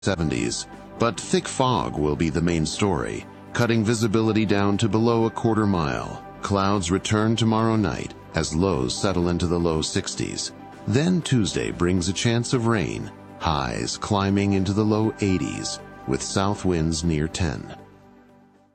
70s, but thick fog will be the main story, cutting visibility down to below a quarter mile. Clouds return tomorrow night as lows settle into the low 60s. Then Tuesday brings a chance of rain, highs climbing into the low 80s, with south winds near 10.